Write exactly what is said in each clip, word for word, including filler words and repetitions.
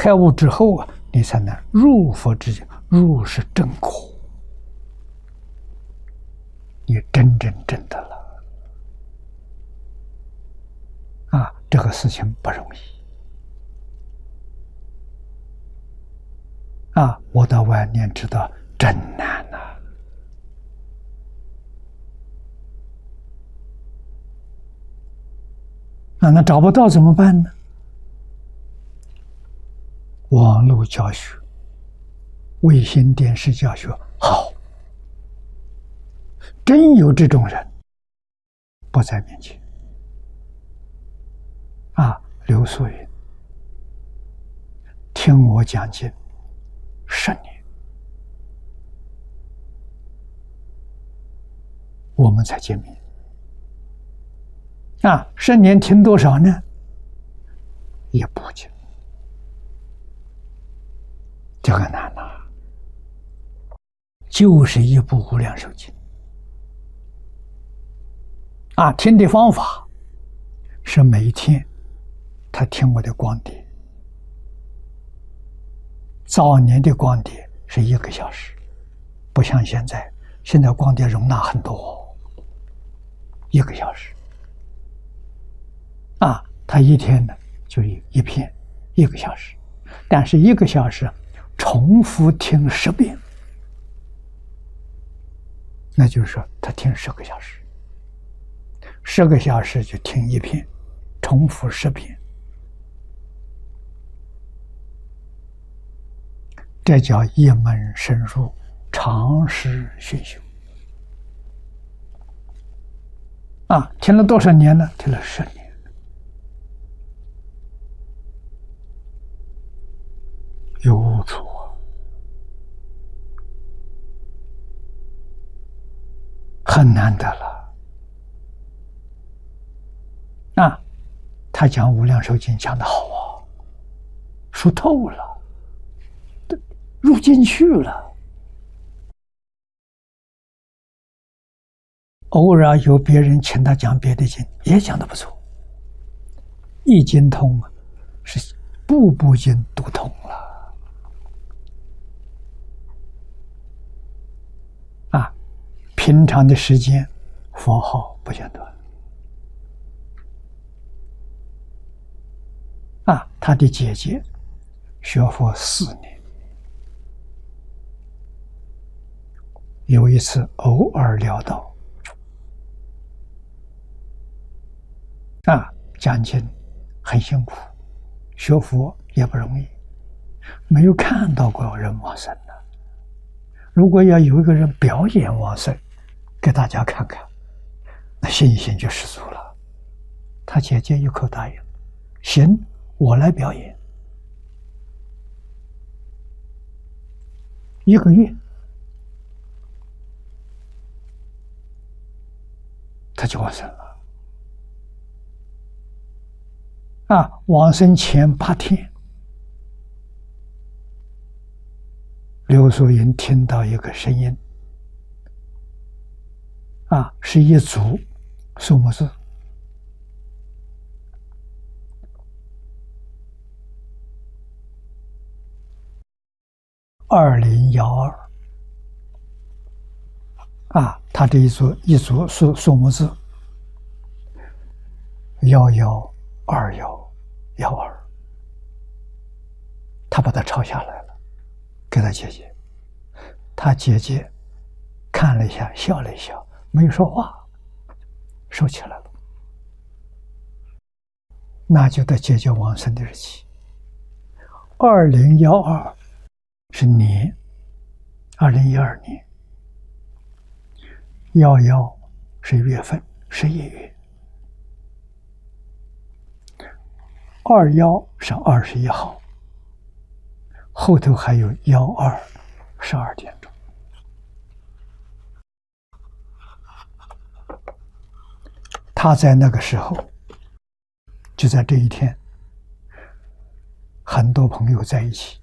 开悟之后啊，你才能入佛之境。入是正果，你真真正的了啊！这个事情不容易啊！我到晚年知道真难呐、啊！那找不到怎么办呢？网络教学、卫星电视教学好，真有这种人不在面前啊！刘素云听我讲经十年，我们才见面啊！十年听多少呢？一部经，这个难呐、啊，就是一部无量寿经啊！听的方法是每一天他听我的光碟，早年的光碟是一个小时，不像现在，现在光碟容纳很多，一个小时啊，他一天呢就一一片，一个小时，但是一个小时重复听十遍，那就是说他听十个小时，十个小时就听一遍，重复十遍，这叫一门深入，长时熏修啊！听了多少年呢？听了十年。有误处啊，很难得了啊！他讲《无量寿经》讲得好啊，说透了，入进去了。偶然有别人请他讲别的经，也讲得不错。一经通是部部经都通了。啊，平常的时间，佛号不间断。啊，他的姐姐学佛四年，有一次偶尔聊到，啊，讲经很辛苦，学佛也不容易，没有看到过人往生的。如果要有一个人表演往生给大家看看，那信心就十足了。他姐姐一口答应，行，我来表演。一个月他就往生了。啊，往生前八天，刘素云听到一个声音，啊，是一组数目字，二零幺二，啊，他这一组一组数数目字，幺幺二幺幺二，他把它抄下来了，给他姐姐。他姐姐看了一下，笑了一笑，没有说话，收起来了。那就得姐姐往生的日期。二零幺二是年，二零一二年。幺幺是月份，十一月。二幺是二十一号，后头还有幺二，十二点钟。他在那个时候，就在这一天，很多朋友在一起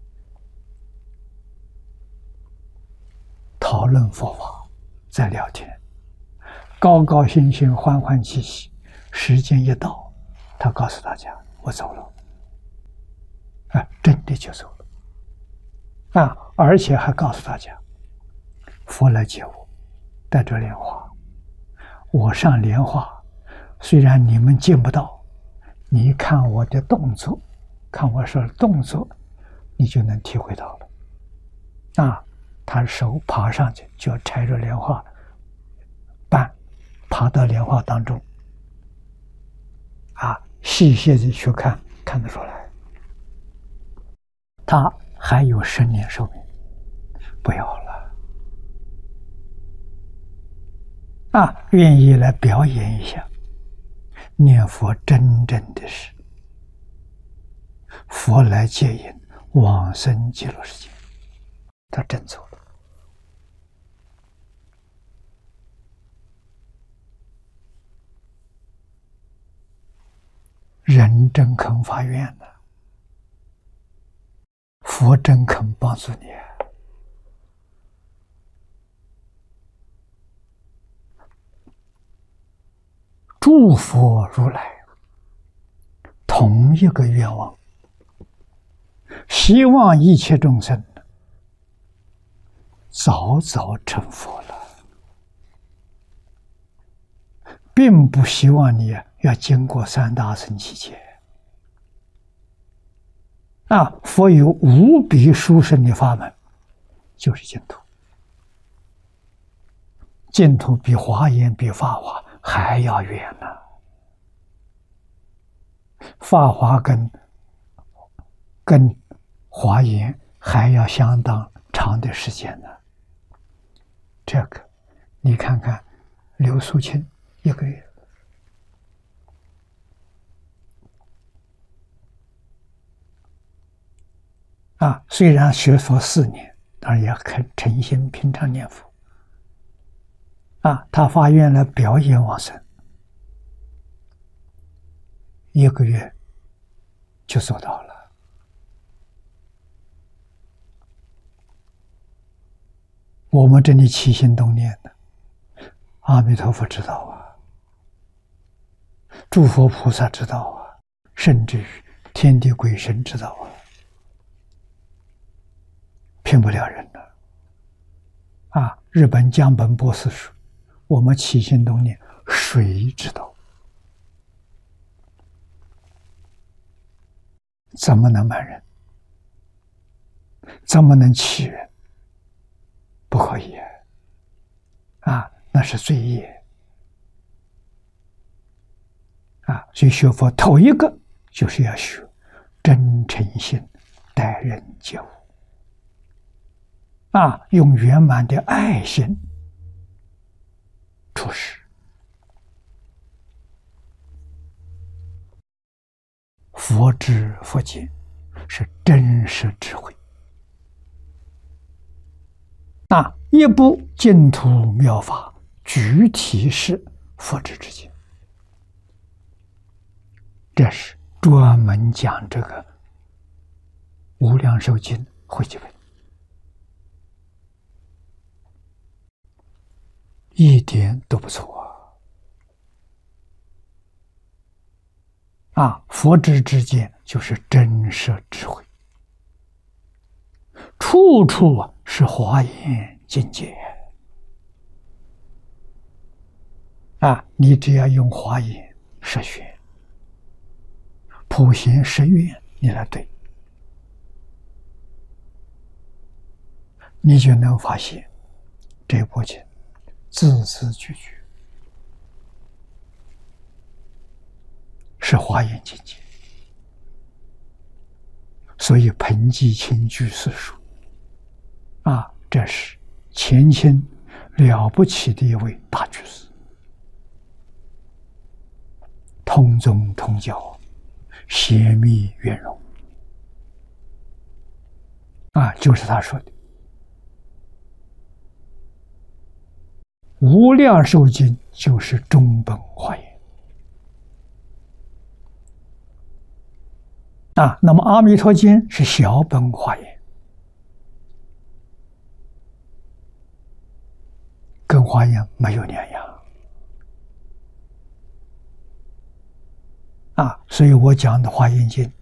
讨论佛法，在聊天，高高兴兴，欢欢喜喜。时间一到，他告诉大家：“我走了。”啊，这真的就走了啊！而且还告诉大家，佛来接我，带着莲花，我上莲花，虽然你们见不到，你看我的动作，看我手的动作，你就能体会到了。啊，他手爬上去就要拆着莲花瓣，爬到莲花当中。啊，细细的去看，看得出来，他还有十年寿命，不要了。啊，愿意来表演一下，念佛真正的是佛来接引往生极乐世界，他真走了。人真肯发愿呢，佛真肯帮助你。诸佛如来同一个愿望，希望一切众生早早成佛了，并不希望你要经过三大乘七劫。啊，佛有无比殊胜的法门，就是净土。净土比华严、比法华还要远呢。法华跟跟华严还要相当长的时间呢。这个，你看看刘素清一个月。啊，虽然学佛四年，但也很诚心平常念佛。啊，他发愿来表演往生，一个月就做到了。我们这里起心动念的，阿弥陀佛知道啊，诸佛菩萨知道啊，甚至于天地鬼神知道啊。骗不了人的啊！日本江本博士说：“我们起心动念，谁知道？怎么能瞒人？怎么能欺人？不可以啊！那是罪业啊！所以学佛头一个就是要学真诚心待人接物。”啊，用圆满的爱心处事。佛知佛见是真实智慧。啊，一部净土妙法，具体是佛知之见。这是专门讲这个《无量寿经》汇集本。一点都不错啊！啊，佛知之见就是真实智慧，处处啊是华严境界啊！你只要用华严十学、普贤十愿，你来对，你就能发现这部经字字句句是华严境界，所以彭济清居士说：“啊，这是前清了不起的一位大居士，通宗通教，邪密圆融。”啊，就是他说的。无量寿经就是中本华严啊，那么阿弥陀经是小本华严，跟华严没有两样啊。所以我讲的华严经